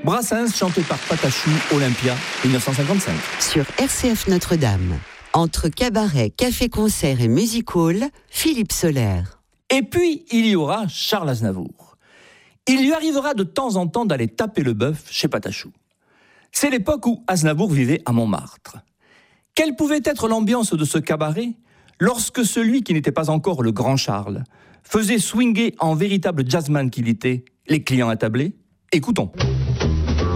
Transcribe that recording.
Brassens chanté par Patachou, Olympia, 1955. Sur RCF Notre-Dame, entre cabaret, café-concert et music hall, Philippe Soler. Et puis, il y aura Charles Aznavour. Il lui arrivera de temps en temps d'aller taper le bœuf chez Patachou. C'est l'époque où Aznavour vivait à Montmartre. Quelle pouvait être l'ambiance de ce cabaret lorsque celui qui n'était pas encore le grand Charles faisait swinger en véritable jazzman qu'il était les clients attablés ? Écoutons.